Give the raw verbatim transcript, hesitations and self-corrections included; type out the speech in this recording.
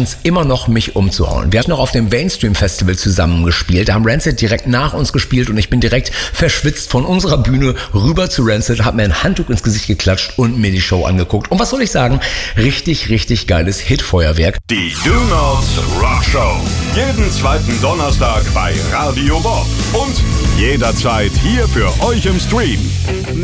es immer noch, mich umzuhauen. Wir hatten noch auf dem Mainstream Festival zusammen gespielt. Da haben Rancid direkt nach uns gespielt und ich bin direkt verschwitzt von unserer Bühne rüber zu Rancid, habe mir ein Handtuch ins Gesicht geklatscht und mir die Show angeguckt. Und was soll ich sagen? Richtig, richtig geiles Hitfeuerwerk. Die Do Nots Rock Show. Jeden zweiten Donnerstag bei Radio Bob. Und jederzeit hier für euch im Stream.